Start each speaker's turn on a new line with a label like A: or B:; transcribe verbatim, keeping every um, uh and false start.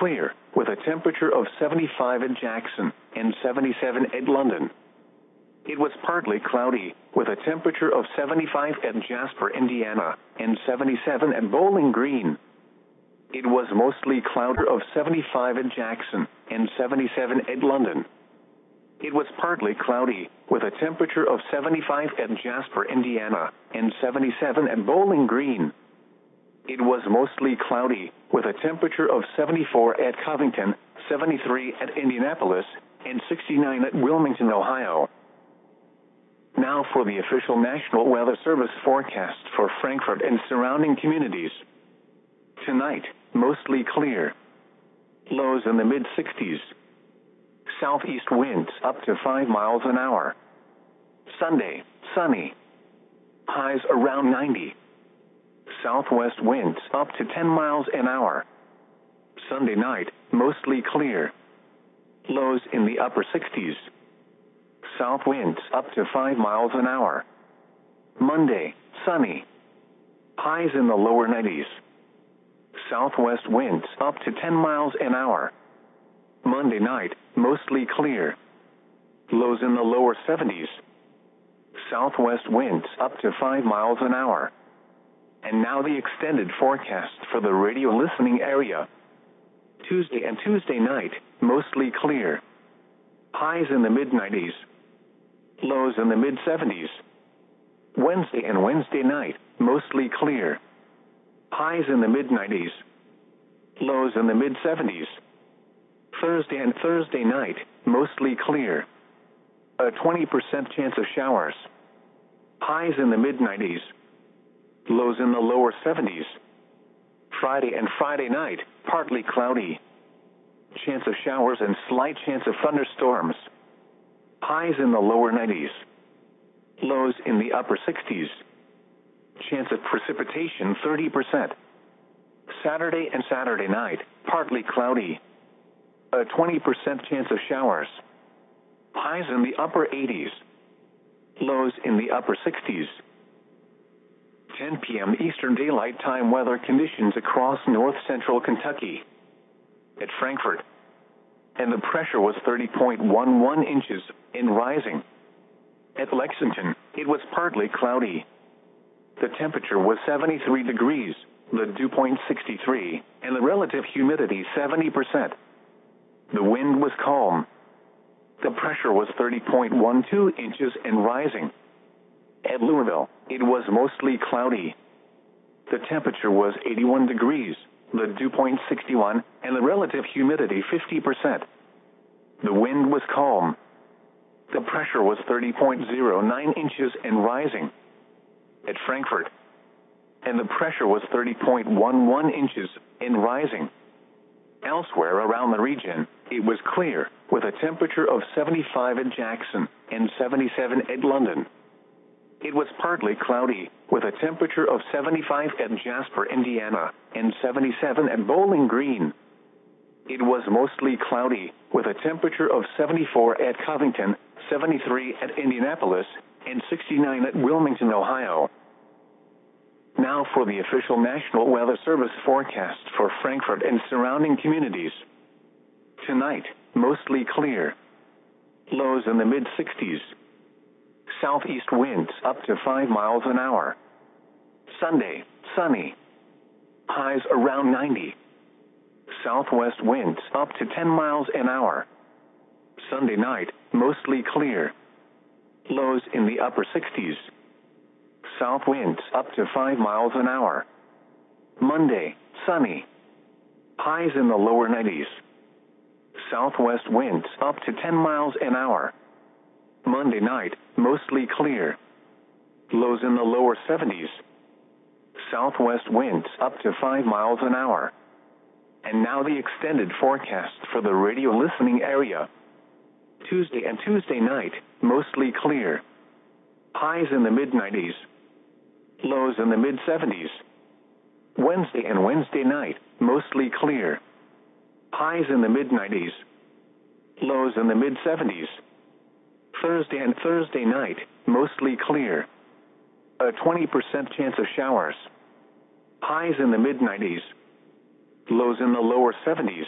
A: clear, with a temperature of seventy-five at Jackson and seventy-seven at London. It was partly cloudy, with a temperature of seventy-five at Jasper, Indiana, and seventy-seven at Bowling Green. It was mostly cloudy of seventy-five at Jackson and seventy-seven at London. It was partly cloudy, with a temperature of seventy-five at Jasper, Indiana, and seventy-seven at Bowling Green. It was mostly cloudy, with a temperature of seventy-four at Covington, seventy-three at Indianapolis, and sixty-nine at Wilmington, Ohio. Now for the official National Weather Service forecast for Frankfurt and surrounding communities. Tonight, mostly clear. Lows in the mid sixties. Southeast winds up to five miles an hour. Sunday, sunny. Highs around ninety. Southwest winds up to ten miles an hour. Sunday night, mostly clear. Lows in the upper sixties. South winds up to five miles an hour. Monday, sunny. Highs in the lower nineties. Southwest winds up to ten miles an hour. Monday night, mostly clear. Lows in the lower seventies. Southwest winds up to five miles an hour. And now the extended forecast for the radio listening area. Tuesday and Tuesday night, mostly clear. Highs in the mid nineties. Lows in the mid seventies. Wednesday and Wednesday night, mostly clear. Highs in the mid nineties. Lows in the mid seventies. Thursday and Thursday night, mostly clear. A twenty percent chance of showers. Highs in the mid nineties. Lows in the lower seventies. Friday and Friday night, partly cloudy. Chance of showers and slight chance of thunderstorms. Highs in the lower nineties. Lows in the upper sixties. Chance of precipitation thirty percent. Saturday and Saturday night, partly cloudy. A twenty percent chance of showers. Highs in the upper eighties. Lows in the upper sixties. ten p m Eastern Daylight Time weather conditions across north central Kentucky. At Frankfurt. And the pressure was thirty point one one inches and rising. At Lexington, it was partly cloudy. The temperature was seventy-three degrees, the dew point sixty-three, and the relative humidity seventy percent. The wind was calm. The pressure was thirty point one two inches and rising. At Louisville, it was mostly cloudy. The temperature was eighty-one degrees, the dew point sixty-one, and the relative humidity fifty percent. The wind was calm. The pressure was thirty point zero nine inches and rising. At Frankfurt. And the pressure was thirty point one one inches and rising. Elsewhere around the region, it was clear, with a temperature of seventy-five at Jackson and seventy-seven at London. It was partly cloudy, with a temperature of seventy-five at Jasper, Indiana, and seventy-seven at Bowling Green. It was mostly cloudy, with a temperature of seventy-four at Covington, seventy-three at Indianapolis, and sixty-nine at Wilmington, Ohio. Now for the official National Weather Service forecast for Frankfurt and surrounding communities. Tonight, mostly clear. Lows in the mid sixties. Southeast winds up to five miles an hour. Sunday, sunny. Highs around ninety. Southwest winds up to ten miles an hour. Sunday night, mostly clear. Lows in the upper sixties. South winds up to five miles an hour. Monday, sunny. Highs in the lower nineties. Southwest winds up to ten miles an hour. Monday night, mostly clear. Lows in the lower seventies. Southwest winds up to five miles an hour. And now the extended forecast for the radio listening area. Tuesday and Tuesday night, mostly clear. Highs in the mid nineties. Lows in the mid seventies. Wednesday and Wednesday night, mostly clear. Highs in the mid nineties. Lows in the mid seventies. Thursday and Thursday night, mostly clear. A twenty percent chance of showers. Highs in the mid nineties. Lows in the lower seventies.